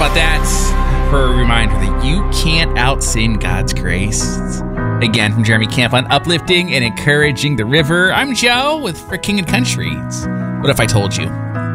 about that for a reminder that you can't out-sin God's grace. Again, from Jeremy Camp on uplifting and encouraging the river, I'm Joe with For King and Country. What if I told you